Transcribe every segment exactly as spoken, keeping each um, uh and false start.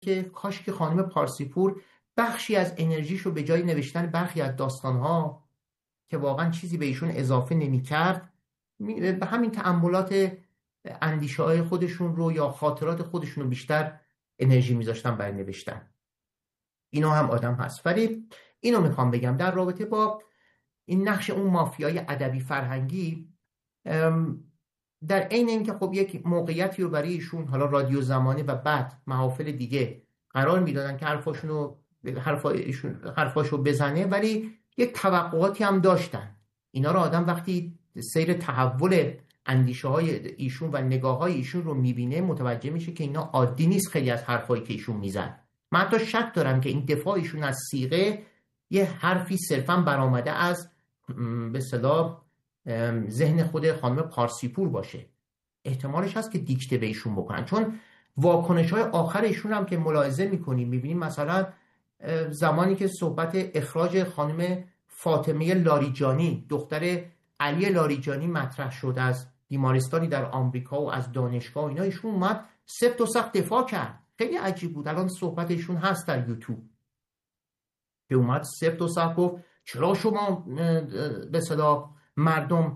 که کاش که خانم پارسیپور بخشی از انرژیشو به جای نوشتن برخی از داستانها که واقعا چیزی به ایشون اضافه نمی‌کرد، به همین تأملات اندیشه های خودشون رو یا خاطرات خودشون رو بیشتر انرژی میذاشتن برای نوشتن. اینا هم آدم هست. ولی اینو میخوام بگم در رابطه با این نقش اون مافیای ادبی فرهنگی، در عین اینکه خب یک موقعیتی رو برای ایشون حالا رادیو زمانه و بعد محافل دیگه قرار میدادن که حرفاشون رو حرفاشون حرفاشو بزنه، ولی یک توقعاتی هم داشتن. اینا رو آدم وقتی سیر تحول اندیشه های ایشون و نگاه های ایشون رو میبینه متوجه میشه که اینا عادی نیست. خیلی از حرفایی که ایشون میزن، من حتی شک دارم که این دفاع ایشون از صیغه یه حرفی صرفا برآمده از به اصطلاح ذهن خود خانم پارسیپور باشه. احتمالش هست که دیکته به ایشون بکنن، چون واکنش های آخر ایشون هم که ملاحظه میکنیم میبینیم مثلا زمانی که صحبت اخراج خانم فاطمه لاریجانی دختر علی لاریجانی مطرح شد از بیمارستانی در آمریکا و از دانشگاه، اینا ایشون اومد سفت و سخت دفاع کرد. خیلی عجیب بود. الان صحبت ایشون هست در یوتیوب که اومد سفت و سخت گفت چرا شما به صدا مردم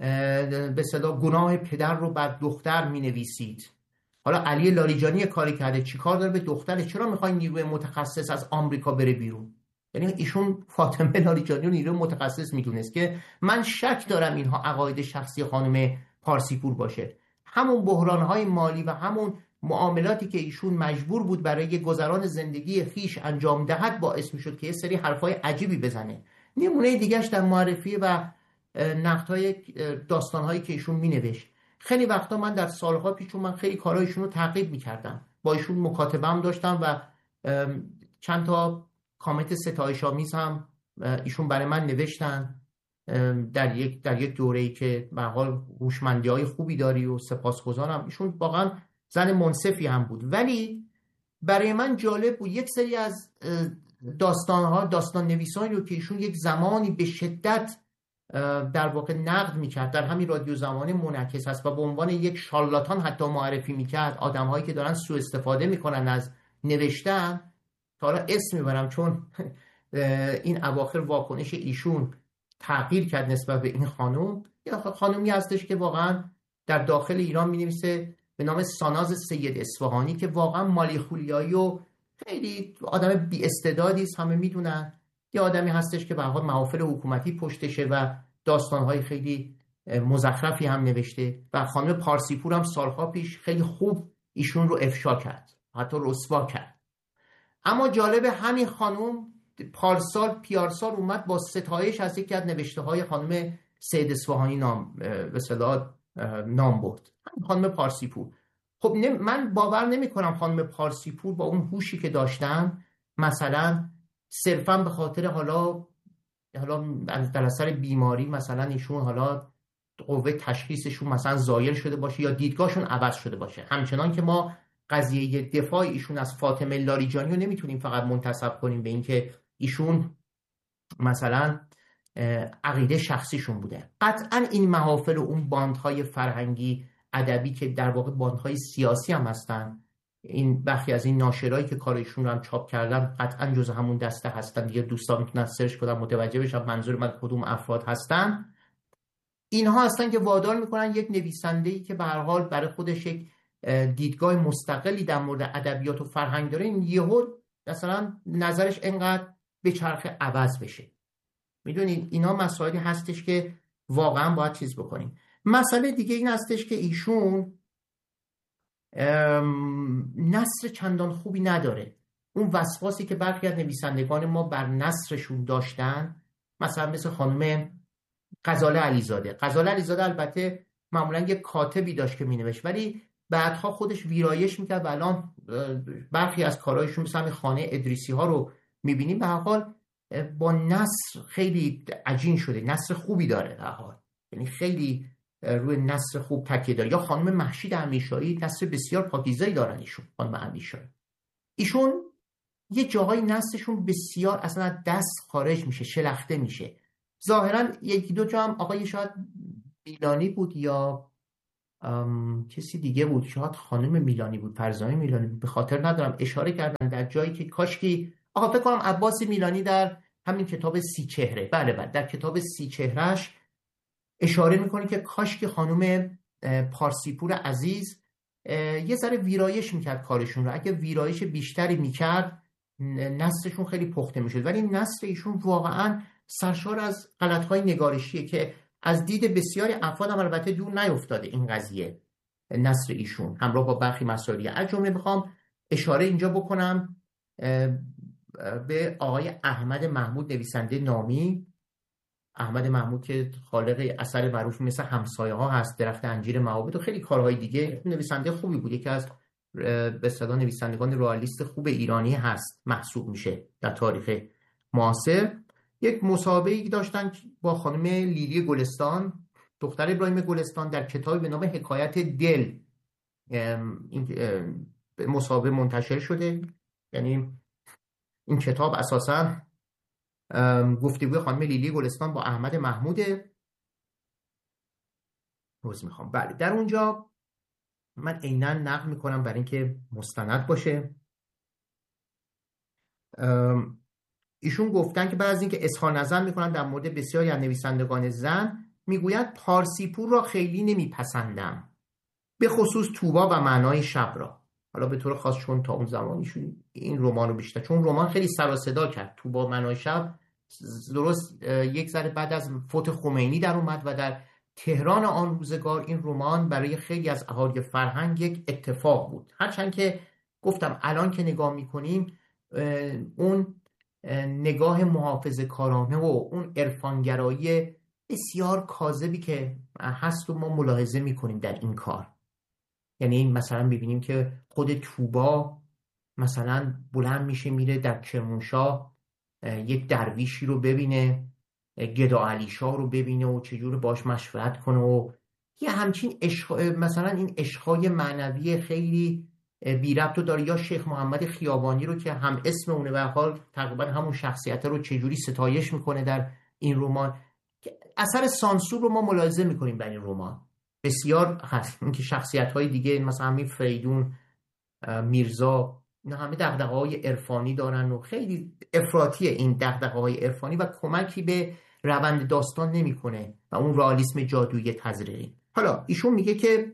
به صدا گناه پدر رو بر دختر می نویسید. حالا علی لاریجانی کاری کرده، چی کار داره به دختره؟ چرا میخواین نیروی متخصص از آمریکا بره بیرون؟ یعنی ایشون فاطمه لاریجانی رو نیروی متخصص میدونست که من شک دارم اینها عقاید شخصی خانم پارسیپور باشه. همون بحرانهای مالی و همون معاملاتی که ایشون مجبور بود برای گذران زندگی خیش انجام دهد باعث میشد که یه سری حرفای عجیبی بزنه. نمونه دیگهش در معرفی و نقدهای داستانهایی که ایشون مینوشت. خیلی وقتا من در سالها پیش من خیلی کارهای ایشون رو تعقیب میکردم، با ایشون مکاتبه هم داشتم و چند تا کامنت ستایش آمیز هم ایشون برای من نوشتن در یک در یک دوره‌ای که به هر حال هوشمندی‌های خوبی داری و سپاسگزارم. ایشون واقعا زن منصفی هم بود. ولی برای من جالب بود یک سری از داستان‌ها داستان نویسانی رو که ایشون یک زمانی به شدت در واقع نقد میکرد، در همین رادیو زمانه منعکس است و به عنوان یک شارلاتان حتی معرفی میکرد، آدم‌هایی که دارن سوء استفاده میکنن از نوشتن. تا حالا اسم میبرم چون این اواخر واکنش ایشون تغییر کرد نسبت به این خانم. یا خانمی هستش که واقعا در داخل ایران مینویسه به نام ساناز سید اصفهانی که واقعا مالی خولیایی و خیلی آدم بی استعدادی است، همه میدونن. یه آدمی هستش که به هر حال محافل حکومتی پشتشه و داستان‌های خیلی مزخرفی هم نوشته و خانم پارسیپور هم سالها پیش خیلی خوب ایشون رو افشا کرد، حتی رسوا کرد. اما جالب همین خانم پارسال پیارسال اومد با ستایش از یکی از نوشته‌های خانم سید اصفهانی نام به اصطلاح نام برد، خانم پارسیپور. خب من باور نمی‌کنم خانم پارسیپور با اون هوشی که داشتن مثلا صرفاً به خاطر حالا حالا در اثر بیماری مثلا ایشون حالا قوه تشخیصشون مثلا زایل شده باشه یا دیدگاهشون عوض شده باشه. همچنان که ما قضیه دفاع ایشون از فاطمه لاریجانی رو نمیتونیم فقط منتسب کنیم به اینکه ایشون مثلا عقیده شخصیشون بوده. قطعاً این محافل و اون باندهای فرهنگی ادبی که در واقع باندهای سیاسی هم هستن، این بخشی از این ناشرایی که کارشون رو هم چاپ کردن قطعاً جز همون دسته هستن دیگه. دوستان میتونن سرچ کنن متوجه بشن منظور من کدوم افراد هستن. اینها هستن که وادار میکنن یک نویسنده‌ای که به هر حال برای خودش یک دیدگاه مستقلی در مورد ادبیات و فرهنگ داره، این یهو مثلا نظرش انقدر به چرخ عوض بشه. میدونید اینا مسائلی هستش که واقعا باید چیز بکنیم. مسئله دیگه این هستش که ایشون نثر چندان خوبی نداره. اون وسواسی که برخی از نویسندگان ما بر نثرشون داشتن، مثلا مثل خانم غزاله علیزاده. غزاله علیزاده البته معمولا یک کاتبی داشت که مینوشت، ولی بعدها خودش ویرایش میکرد و الان برخی از کارهایشون مثل خانه ادریسی ها رو میبینیم به هر حال با نثر خیلی عجین شده، نثر خوبی داره به هر حال، یعنی خیلی روی نثر خوب تکیه داره. یا خانم مهشید امیرشاهی نثر بسیار پاکیزه‌ای دارن ایشون. خانم امیرشاهی ایشون یه جاهای نثرشون بسیار اصلا از دست خارج میشه، شلخته میشه. ظاهرا یکی دو جا هم آقای شاید بیلانی بود یا کسی دیگه بود، شاید خانم میلانی بود، فرزانه میلانی بود، به خاطر ندارم، اشاره کردن در جایی که کاشکی، آها فکر کنم عباس میلانی در همین کتاب سی چهره، بله بله در کتاب سی چهرهش اشاره میکنه که کاشکی خانم پارسیپور عزیز یه ذره ویرایش میکرد کارشون رو، اگه ویرایش بیشتری میکرد نثرشون خیلی پخته میشد، ولی نثر ایشون واقعا سرشار از غلطهای نگارشیه که از دید بسیاری افراد هم البته دور نیفتاده این قضیه نثر ایشون همراه با برخی مسائلی. از جمله میخوام اشاره اینجا بکنم به آقای احمد محمود، نویسنده نامی. احمد محمود که خالق اثر معروف مثل همسایه ها هست، درخت انجیر معابد و خیلی کارهای دیگه، نویسنده خوبی بود، یکی از به اصطلاح نویسندگان رئالیست خوب ایرانی هست محسوب میشه در تاریخ معاصر. یک مسابقه‌ای داشتن با خانم لیلی گلستان، دختر ابراهیم گلستان، در کتابی به نام حکایت دل این مسابقه منتشر شده. یعنی این کتاب اساساً گفتگوی خانم لیلی گلستان با احمد محموده. روز میخوام بله در اونجا من عیناً نقل میکنم برای اینکه مستند باشه. ایشون گفتن که بعد از اینکه اظهار نظر میکنن در مورد بسیاری از نویسندگان زن، میگوید پارسیپور را خیلی نمیپسندم، به خصوص توبا و معنای شب را. حالا به طور خاص چون تا اون زمانیشون این رمان رو بیشتر، چون رمان خیلی سر و صدا کرد، توبا و معنای شب درست یک ذره بعد از فوت خمینی در اومد و در تهران آن روزگار این رمان برای خیلی از اهالی فرهنگ یک اتفاق بود. هرچند که گفتم الان که نگاه میکنیم اون نگاه محافظه کارانه و اون عرفانگرایی بسیار کاذبی که هست و ما ملاحظه میکنیم در این کار. یعنی مثلا میبینیم که خود توبا مثلا بلند میشه میره در کرمانشاه یک درویشی رو ببینه، گدا علی شاه رو ببینه و چجور باش مشورت کنه و یه همچین عشق، مثلا این عشقای معنوی خیلی بی ربط رو داره. یا شیخ محمد خیابانی رو که هم اسم اونه و حال تقریبا همون شخصیت رو چجوری ستایش میکنه در این رمان. اثر سانسور رو ما ملاحظه میکنیم در این رمان بسیار هست. اینکه شخصیت های دیگه مثلا همین فریدون، میرزا، اینا همه دغدغه‌های عرفانی دارن و خیلی افراطی این دغدغه‌های عرفانی و کمکی به روند داستان نمیکنه و اون رئالیسم جادویی تزریقی. حالا ایشون میگه که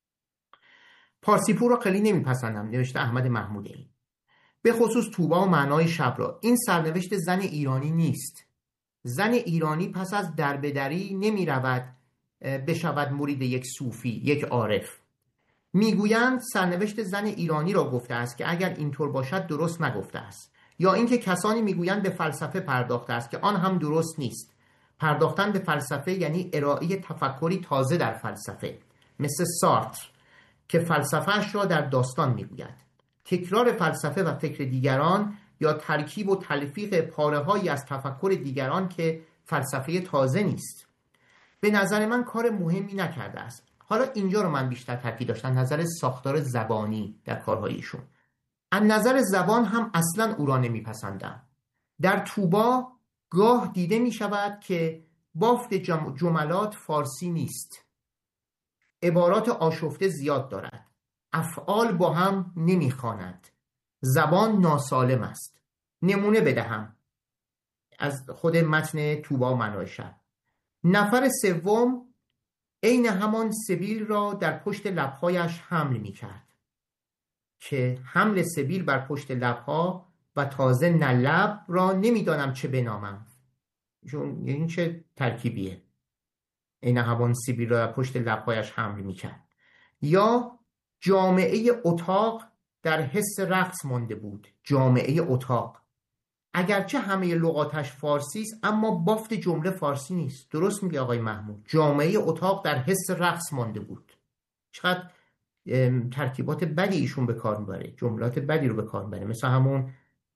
پارسیپور را خیلی نمیپسندم، نوشته احمد محمود، این به خصوص توبا و معنای شب را. این سرنوشت زن ایرانی نیست. زن ایرانی پس از دربدری نمی رود بشود مرید یک صوفی، یک عارف. میگویند سرنوشت زن ایرانی را گفته است که اگر اینطور باشد درست نگفته است، یا اینکه کسانی میگویند به فلسفه پرداخته است که آن هم درست نیست. پرداختن به فلسفه یعنی ارائه تفکری تازه در فلسفه، مثل سارتر که فلسفهش را در داستان میگوید. تکرار فلسفه و فکر دیگران یا ترکیب و تلفیق پاره‌هایی از تفکر دیگران که فلسفه تازه نیست. به نظر من کار مهمی نکرده است. حالا اینجا رو من بیشتر تاکید داشتم، نظر ساختار زبانی در کارهایشون. از نظر زبان هم اصلا او را نمیپسندم. در توبا گاه دیده می شود که بافت جملات فارسی نیست. عبارات آشفته زیاد دارد. افعال با هم نمیخواند. زبان ناسالم است. نمونه بدهم از خود متن توبا و معنای شب. نفر سوم عین همان سبیل را در پشت لبهایش حمل می کرد که حمل سبیل بر پشت لبها و تازه نلب را نمیدانم چه بنامم. چون این چه ترکیبیه؟ عین همان سبیل را در پشت لبهایش حمل می کرد. یا جامعه اتاق در حس رقص مانده بود. جامعه اتاق اگرچه همه لغاتش فارسی است اما بافت جمله فارسی نیست. درست میگه آقای محمود، جامعه اتاق در حس رقص مانده بود. چقدر ترکیبات بدی ایشون به کار میبره، جملات بدی رو به کار میبره. مثل همون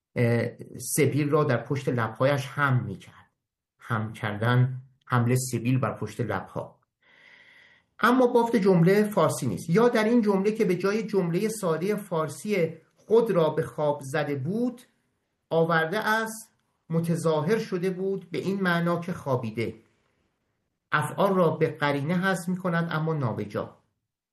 سبیل را در پشت لبهایش هم میکرد، هم کردن، حمله سبیل بر پشت لبها، اما بافت جمله فارسی نیست. یا در این جمله که به جای جمله ساده فارسی خود را به خواب زده بود آورده است متظاهر شده بود به این معنا که خوابیده. افعال را به قرینه حذف می کند اما نابجا.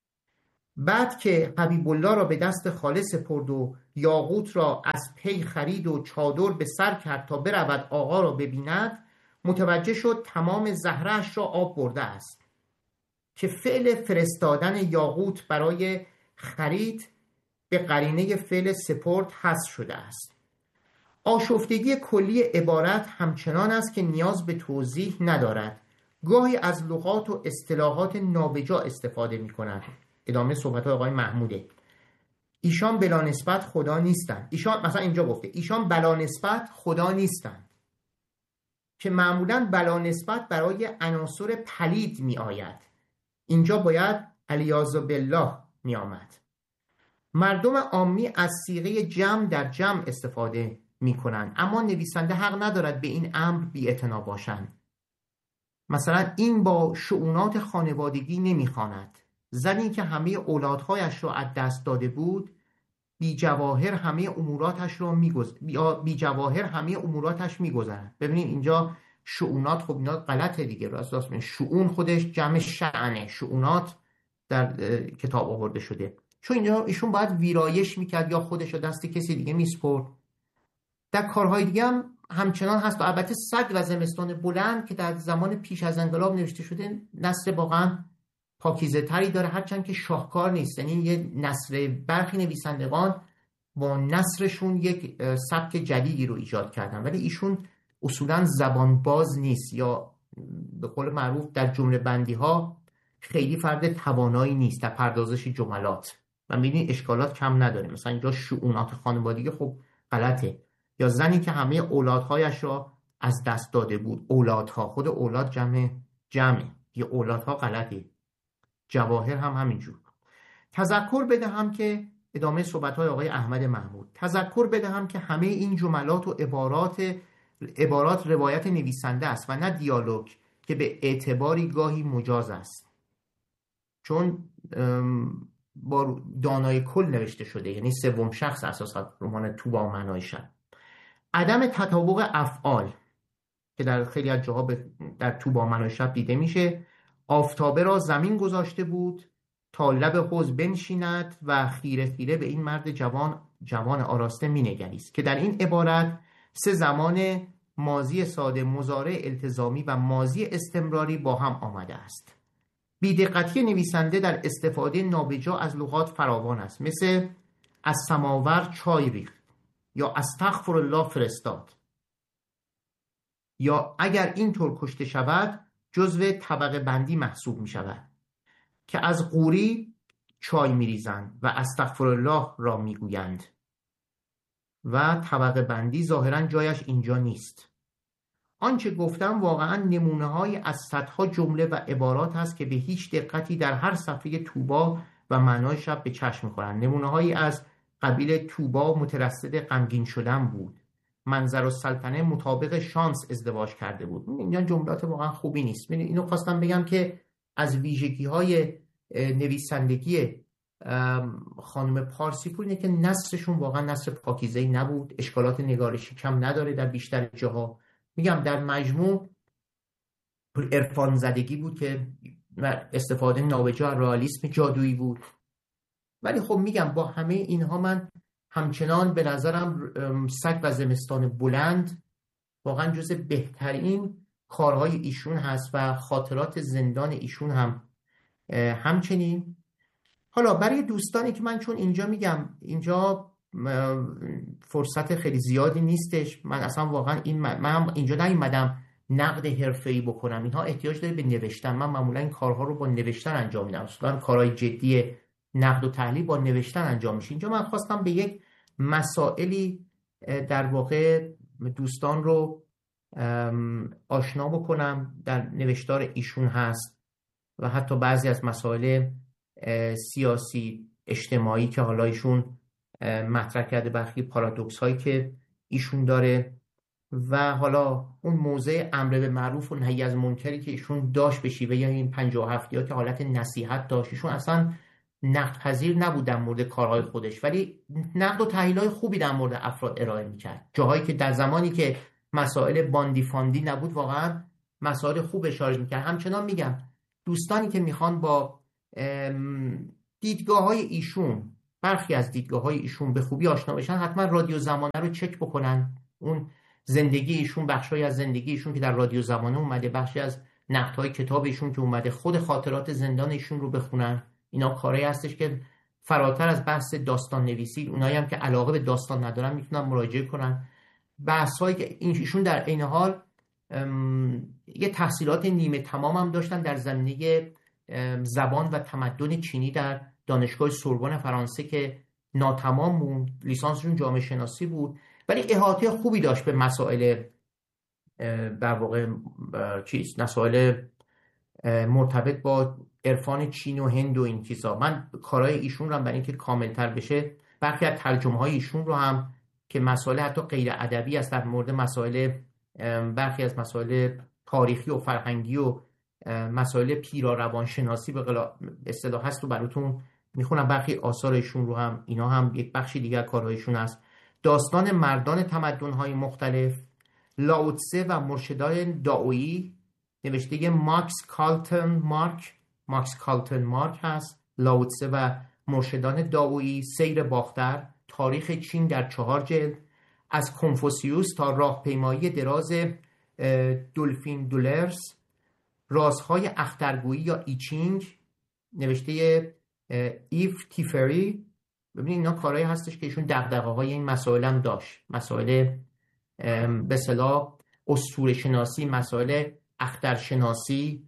بعد که حبیب الله را به دست خاله سپرد و یاقوت را از پی خرید و چادر به سر کرد تا برود آقا را ببیند، متوجه شد تمام زهره‌اش را آب برده است، که فعل فرستادن یاقوت برای خرید به قرینه فعل سپرد حذف شده است. آشفتگی کلی عبارت همچنان است که نیاز به توضیح ندارد. گاهی از لغات و اصطلاحات نابجا استفاده می کند. ادامه صحبت آقای محموده. ایشان بلا نسبت خدا نیستند. ایشان مثلا اینجا گفته ایشان بلا نسبت خدا نیستند، که معمولا بلا نسبت برای عناصر پلید می آید. اینجا باید علیاذ بالله می آمد. مردم عامی از صیغه جمع در جمع استفاده می کنند، اما نویسنده حق ندارد به این امر بی اعتنا باشند. مثلا این با شؤونات خانوادگی نمی خواند. زنی که همه اولادهایش را از دست داده بود، بی جواهر همه اموراتش را میگذ... بی جواهر همه اموراتش میگذرد. ببینید اینجا شؤونات، خب اینا غلطه دیگه، راست راست شؤون خودش جمع شأنه، شؤونات در کتاب آورده شده، چون اینجا ایشون باید ویرایش میکرد یا خودش رو دست کسی دیگه میسپرد. در کارهای دیگه هم همچنان هست. و البته صد و زمستان بلند که در زمان پیش از انقلاب نوشته شده، نثر واقعا پاکیزه تری داره، هرچند که شاهکار نیست. یعنی یه نثر، برخی نویسندگان با نثرشون یک سبک جدیدی رو ایجاد کردن، ولی ایشون اصولا زبان باز نیست، یا به قول معروف در جمله بندی ها خیلی فرد توانایی نیست در پردازش جملات، و می‌بینید اشکالات کم نداره. مثلا اینجا شؤونات خانوادگی خب غلطه، یا زنی که همه اولادهایش را از دست داده بود. اولادها، خود اولاد جمع جمعه، یه اولادها غلطه. جواهر هم همینجور. تذکر بدهم که ادامه صحبت‌های آقای احمد محمود، تذکر بدهم که همه این جملات و عبارات عبارات روایت نویسنده است و نه دیالوگ که به اعتباری گاهی مجاز است، چون با دانای کل نوشته شده، یعنی سوم شخص اساسا رمان طوبی معنای شب. عدم تطابق افعال که در خیلی از جاها در طوبی معنای شب دیده میشه. آفتابه را زمین گذاشته بود تا لب حوض بنشیند و خیره خیره به این مرد جوان جوان آراسته مینگریست، که در این عبارت سه زمان ماضی ساده، مضارع التزامی و ماضی استمراری با هم آمده است. بی‌دقتی نویسنده در استفاده نابجا از لغات فراوان است، مثل از سماور چای ریخت یا استغفر الله فرستاد، یا اگر اینطور کشته شود جزو طبقه بندی محسوب می شود، که از قوری چای می ریزند و استغفر الله را می گویند، و طبقه بندی ظاهرا جایش اینجا نیست. آنچه گفتم واقعا نمونه های از صدها جمله و عبارات هست که به هیچ دقتی در هر صفحه طوبی و معنای شب به چشم می‌خورند. نمونه هایی از قبیل طوبی مترصد غمگین شدن بود، منظر السلطنه مطابق شانس ازدواج کرده بود. اینجا جملات واقعا خوبی نیست. اینو خواستم بگم که از ویژگی های نویسندگی خانم پارسیپور اینه که نثرشون واقعا نثر پاکیزه‌ای نبود، اشکالات نگارشی کم نداره در بیشتر جاها. میگم در مجموع عرفان زدگی بود که استفاده نابجا رئالیسم جادویی بود. ولی خب میگم با همه اینها من همچنان به نظرم سگ و زمستان بلند واقعا جز بهترین کارهای ایشون هست و خاطرات زندان ایشون هم همچنین. حالا برای دوستانی که من چون اینجا میگم اینجا فرصت خیلی زیادی نیستش، من اصلا واقعا این من اینجا نیومدم نقد حرفه‌ای بکنم، اینها احتیاج داره به نوشتن. من معمولا این کارها رو با نوشتن انجام میدم، اصلا کارهای جدی نقد و تحلیل با نوشتن انجام میشه. اینجا من خواستم به یک مسائلی در واقع دوستان رو آشنا بکنم در نوشتار ایشون هست، و حتی بعضی از مسائل سیاسی اجتماعی که حالا ایشون مطرح کرده، برخی پارادوکس هایی که ایشون داره، و حالا اون موضع امر به معروف و نهی از منکری که ایشون داشت به شیوه یا این پنجاه و هفتی ها که حالت نصیحت داشت. ایشون اصلا نقد پذیر نبود در مورد کارهای خودش، ولی نقد و تحلیل های خوبی در مورد افراد ارائه میکرد. جاهایی که در زمانی که مسائل باندی فاندی نبود واقعا مسائل خوب اشاره میکرد. همچنان میگم دوستانی که میخوان با دیدگاه های ایشون، برخی از دیدگاه های ایشون به خوبی آشنا بشن، حتما رادیو زمانه رو چک بکنن. اون زندگی ایشون، بخشی از زندگی ایشون که در رادیو زمانه اومده، بخشی از نقدهای کتاب ایشون که اومده، خود خاطرات زندان ایشون رو بخونن. اینا کاری هستش که فراتر از بحث داستان نویسی، اونایی هم که علاقه به داستان ندارن میتونن مراجعه کنن. بحث‌هایی که ایشون در عین حال یه تحصیلات نیمه تمام هم داشتن در زمینه زبان و تمدن چینی در دانشگاه سوربن فرانسه که ناتمام بود، لیسانسشون جامعه شناسی بود، ولی احاطه خوبی داشت به مسائل در واقع چیز مسائل مرتبط با عرفان چین و هند و این چیزا. من کارهای ایشون رو هم برای اینکه کاملتر بشه، برخی از ترجمه های ایشون رو هم که مسائل حتی غیر ادبی است در مورد مسائل، برخی از مسائل تاریخی و فرهنگی و مسائل پیرا روانشناسی به اصطلاح هست و براتون میخونم. برخی آثار ایشون رو هم، اینا هم یک بخشی دیگر کارهایشون است. داستان مردان تمدن‌های مختلف، لاوتسه و مرشدان داویی، نوشته ماکس کالتن مارک ماکس کالتن مارک هست. لاوتسه و مرشدان داویی، سیر باختر، تاریخ چین در چهار جلد، از کنفوسیوس تا راهپیمایی دراز دولفین دولرز، رازهای اخترگویی یا ایچینگ، نوشته ایف تیفری. ببینید اینا کارهایی هستش که ایشون دغدغه‌های این مسائل هم داشت، مسائل به اصطلاح اسطوره شناسی، مسائل اخترشناسی،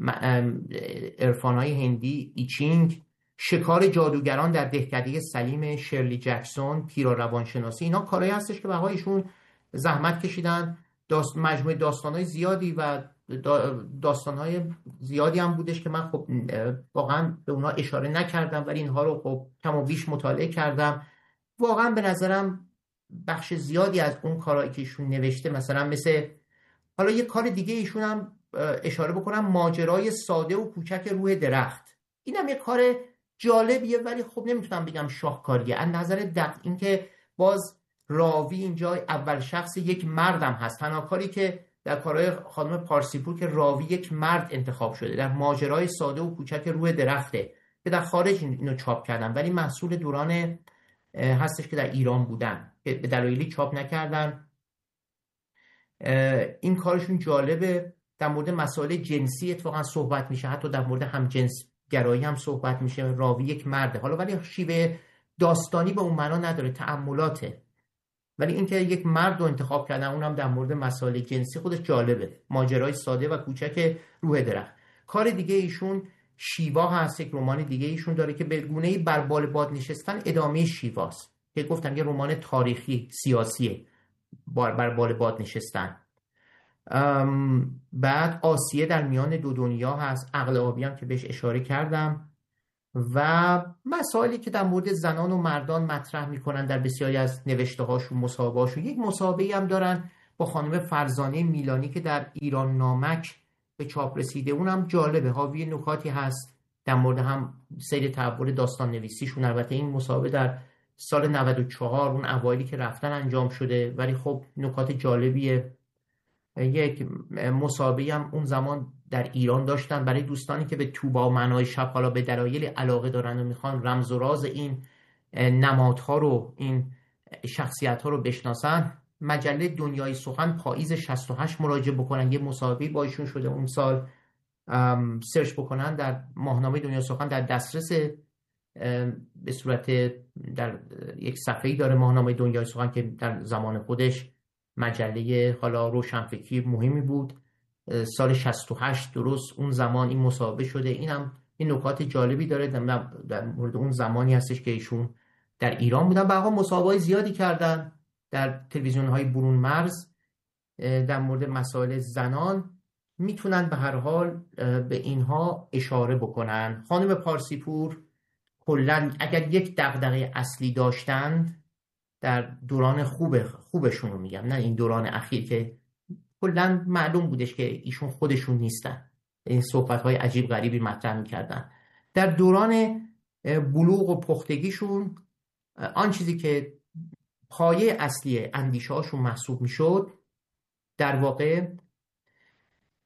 عرفان‌های هندی، ایچینگ، شکار جادوگران در دهکده سلیم شرلی جکسون، پیرا روانشناسی. اینا کارهایی هستش که به‌های ایشون زحمت کشیدن. داست مجموعه داستان‌های زیادی و داستان‌های زیادی هم بودش که من خب واقعا به اونا اشاره نکردم، ولی اینها رو خب کم و بیش مطالعه کردم. واقعا به نظرم بخش زیادی از اون کارهایی که ایشون نوشته، مثلا مثل حالا یه کار دیگه ایشون هم اشاره بکنم، ماجرای ساده و کوچک روح درخت. اینم یه کار جالبیه ولی خب نمیتونم بگم شاهکاریه از نظر دقیق، این که باز راوی اینجا اول شخص یک مردم هست. تنها کاری که در کارهای خانم پارسیپور که راوی یک مرد انتخاب شده در ماجرای ساده و کوچک روح درخته که در خارج اینو چاپ کردن، ولی محصول دوران هستش که در ایران بودن که به دلایلی چاپ نکردن. این کارشون جالبه. در مورد مسائل جنسی اتفاقا صحبت میشه، حتی در مورد هم جنس گرایی هم صحبت میشه. راوی یک مرده، حالا ولی شیوه داستانی به اون معنا نداره، تأملاته، ولی اینکه یک مرد رو انتخاب کردن اونم در مورد مسائل جنسی خودش جالبه. ماجرای ساده و کوچک روح درخت. کار دیگه ایشون شیوا هست، یک رمان دیگه ایشون داره که به گونه‌ای بر بال باد نشستن ادامه شیواست که گفتم یه رمان تاریخی سیاسیه، بار بر بال باد نشستن. بعد آسیه در میان دو دنیا هست، عقل آبی هم که بهش اشاره کردم، و مسائلی که در مورد زنان و مردان مطرح میکنن در بسیاری از نوشته هاشون، مصاحبه هاشون. یک مصاحبه هم دارن با خانم فرزانه میلانی که در ایران نامک به چاپ رسیده، اونم جالبه، حاوی نکاتی هست در مورد هم سیر تحول داستان نویسیشون. البته این مصاحبه در سال نود و چهار اون اوایلی که رفتن انجام شده، ولی خب نکات جالبیه. یک مصاحبه هم اون زمان در ایران داشتن برای دوستانی که به توبا و معنای شب حالا به دلایل علاقه دارن و میخوان رمز و راز این نمادها رو، این شخصیت‌ها رو بشناسن. مجله دنیای سخن پاییز شصت و هشت مراجعه بکنن، یه مصاحبه با ایشون شده اون سال. سرچ بکنن در ماهنامه دنیای سخن در دسترس، به صورت در یک صفحه‌ای داره ماهنامه دنیای سخن که در زمان خودش مجله حالا روشنفکری مهمی بود. سال شصت و هشت درست اون زمان این مصاحبه شده. اینم این نکات جالبی داره در مورد اون زمانی هستش که ایشون در ایران بودن. بعدا مصاحبه‌های زیادی کردن در تلویزیون‌های برون مرز در مورد مسائل زنان. میتونن به هر حال به اینها اشاره بکنن. خانم پارسیپور کلاً اگر یک دغدغه اصلی داشتند در دوران خوب خوبشون رو میگم، نه این دوران اخیر که کلاً معلوم بودش که ایشون خودشون نیستن، این صحبت‌های عجیب غریبی مطرح می‌کردن. در دوران بلوغ و پختگیشون آن چیزی که پایه اصلی اندیشه‌هاشون محسوب می‌شد در واقع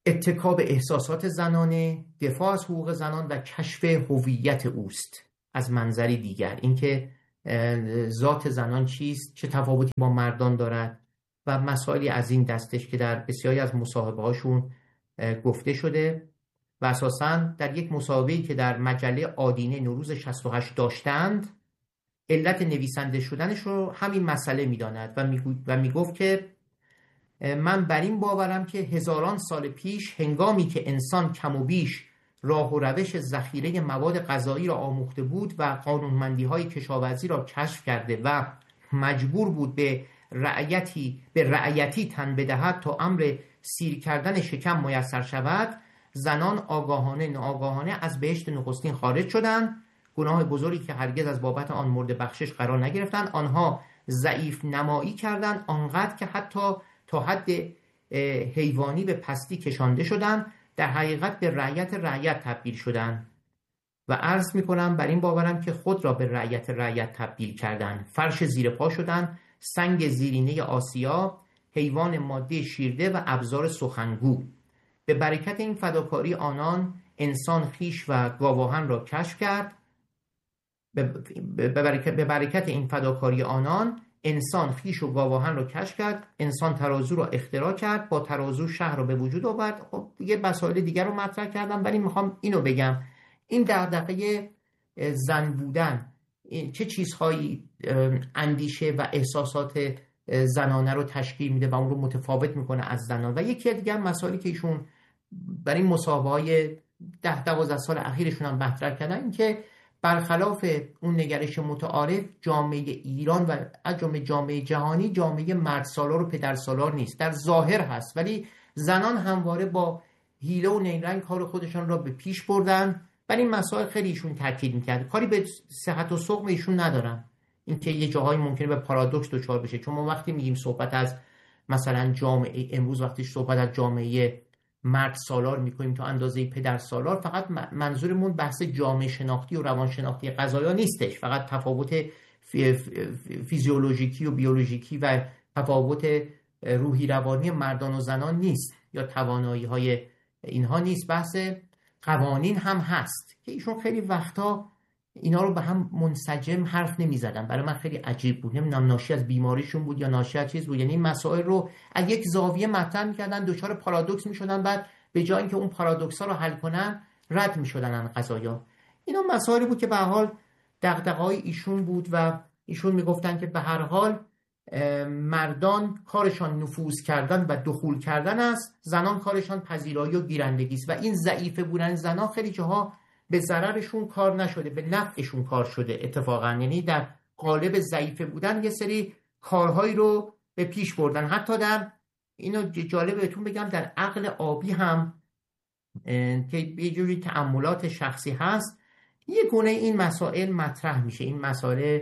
اتکا به احساسات زنانه، دفاع از حقوق زنان و کشف هویت اوست از منظری دیگر. اینکه ذات زنان چیست، چه تفاوتی با مردان دارد و مسائلی از این دستش که در بسیاری از مصاحبه هاشون گفته شده و اساساً در یک مصاحبه‌ای که در مجله آدینه نوروز شصت و هشت داشتند، علت نویسنده شدنش رو همین مسئله می‌داند و میگو و میگفت که من بر این باورم که هزاران سال پیش هنگامی که انسان کم و بیش راه و روش ذخیره مواد غذایی را آموخته بود و قانونمندی‌های کشاورزی را کشف کرده و مجبور بود به رعیتی به رعیتی تن بدهد تا امر سیر کردن شکم میسر شود، زنان آگاهانه ناآگاهانه از بهشت نخستین خارج شدند، گناه بزرگی که هرگز از بابت آن مورد بخشش قرار نگرفتند. آنها ضعیف نمایی کردند آنقدر که حتی تا حد حیوانی به پستی کشانده شدند، در حقیقت به رعیت رعیت تبدیل شدند و عرض میکنم بر این باورم که خود را به رعیت رعیت تبدیل کردند، فرش زیر پا شدند، سنگ زیرینه آسیا، حیوان ماده شیرده و ابزار سخنگو. به برکت این فداکاری آنان انسان خیش و گاواهن را کشف کرد. به برکت, به برکت این فداکاری آنان انسان خیش و گاواهن را کشف کرد، انسان ترازو را اختراع کرد، با ترازو شهر را به وجود آورد. خب دیگه مسائل دیگر رو مطرح کردم، ولی میخوام اینو بگم، این دغدغه زن بودن چه چیزهایی اندیشه و احساسات زنانه رو تشکیل میده و اون رو متفاوت میکنه از زنان. و یکی دیگر مسائلی که ایشون برای مصاحبه‌های ده دوازده سال اخیرشون هم مطرح کردن، این که برخلاف اون نگرش متعارف، جامعه ایران و از جمله جامعه جهانی جامعه مرد سالار و پدر سالار نیست. در ظاهر هست، ولی زنان همواره با حیله و نیرنگ کار خودشان را به پیش بردن. برای این مسائل خیلی ایشون تاکید میکرد. کاری به صحت و سقم ایشون ندارم، اینکه یه جاهایی ممکنه به پارادوکس دچار بشه، چون ما وقتی میگیم صحبت از مثلا جامعه امروز، وقتی صحبت از جامعه مرد سالار میکنیم تا اندازه پدر سالار، فقط منظورمون بحث جامعه شناختی و روان شناختی قضایا نیستش، فقط تفاوت فیزیولوژیکی و بیولوژیکی و تفاوت روحی روانی مردان و زنان نیست، یا توانایی های اینها نیست، بحث قوانین هم هست که ایشون خیلی وقتا اینا رو به هم منسجم حرف نمی زدن. برای من خیلی عجیب بود، نمیدونم ناشی از بیماریشون بود یا ناشی از چیز بود، یعنی این مسائل رو از یک زاویه مطرح می‌کردن، دچار پارادوکس می‌شدن، بعد به جای اینکه اون پارادوکس‌ها رو حل کنن رد می‌شدن از قضایا. اینا مسائلی بود که به هر حال دغدغه‌های ایشون بود و ایشون میگفتن که به هر حال مردان کارشان نفوذ کردن و دخول کردن است، زنان کارشان پذیرایی و گیرندگی است و این ضعیفه بودن زنان خیلی جاها به ضررشون کار نشده، به نفعشون کار شده اتفاقا. یعنی در قالب ضعیفه بودن یه سری کارهایی رو به پیش بردن. حتی در اینو جالب بهتون بگم، در عقل آبی هم که یه جوری تأملات شخصی هست، یه گونه این مسائل مطرح میشه. این مسائل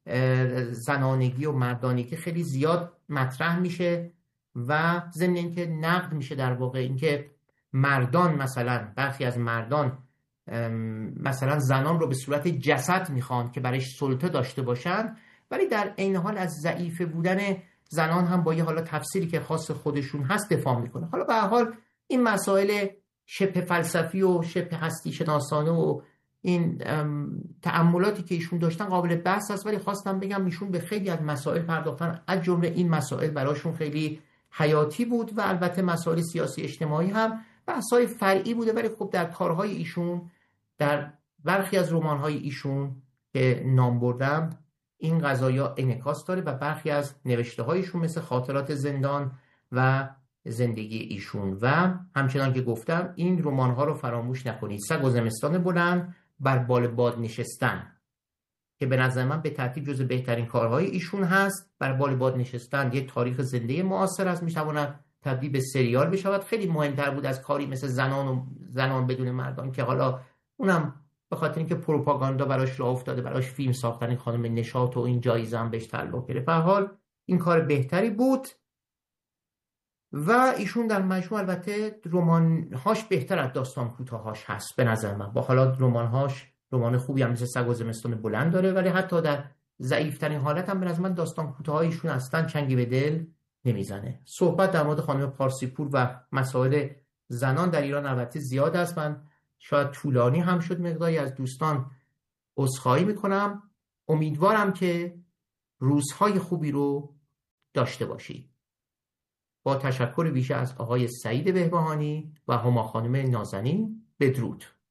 زنانگی و مردانگی خیلی زیاد مطرح میشه و ضمن اینکه نقد میشه در واقع، اینکه مردان مثلا برخی از مردان مثلا زنان رو به صورت جسد میخوان که برایش سلطه داشته باشن، ولی در عین حال از ضعیف بودن زنان هم با یه حالا تفسیری که خاص خودشون هست دفاع میکنه. حالا به هر حال این مسائل شبه فلسفی و شبه هستی شناسانه و این تأملاتی که ایشون داشتن قابل بحث است، ولی خواستم بگم ایشون به خیلی از مسائل پرداختن، از جمله این مسائل براشون خیلی حیاتی بود و البته مسائل سیاسی اجتماعی هم بحث‌های فرعی بوده، ولی خب در کارهای ایشون، در برخی از رمان‌های ایشون که نام بردم، این قضایا انعکاس داره و برخی از نوشته‌های ایشون مثل خاطرات زندان و زندگی ایشون. و همچنان که گفتم این رمان‌ها رو فراموش نکنید. سگ و زمستان بلند، بر بال باد نشستن که به نظر من به ترتیب جز بهترین کارهای ایشون هست. بر بال باد نشستن یک تاریخ زنده معاصر است، می‌تواند تبدیل به سریال بشود. خیلی مهمتر بود از کاری مثل زنان و زنان بدون مردان که حالا اونم به خاطر اینکه پروپاگاندا براش راه افتاده، براش فیلم ساختن، این خانم نشاط و این جایزه هم بهش تعلق گرفت. به هر حال این کار بهتری بود و ایشون در مجموع البته رمان‌هاش بهتر از داستان کوتاهاش هست به نظر من. با حالا رمان‌هاش رمان خوبی هم مثل سگ و زمستان بلند داره، ولی حتی در ضعیف‌ترین حالت هم به نظر من داستان کوتاهایشون اصلا چنگی به دل نمیزنه. صحبت در مورد خانم پارسیپور و مسائل زنان در ایران البته زیاد است. من شاید طولانی هم شد، مقداری از دوستان عذرخواهی میکنم. امیدوارم که روزهای خوبی رو داشته باشید. با تشکر ویژه از آقای سعید بهبهانی و هما خانم نازنین، بدرود.